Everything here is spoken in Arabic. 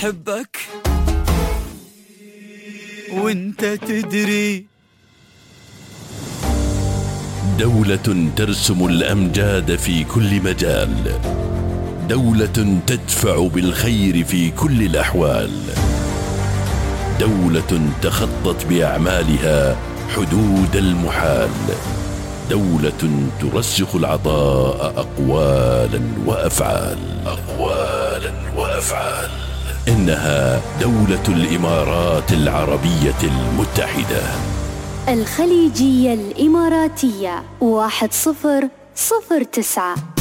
بحبك وانت تدري. دولة ترسم الأمجاد في كل مجال، دولة تدفع بالخير في كل الأحوال، دولة تخطت بأعمالها حدود المحال، دولة ترسخ العطاء أقوالا وأفعال. إنها دولة الإمارات العربية المتحدة. الخليجية الإماراتية 1009.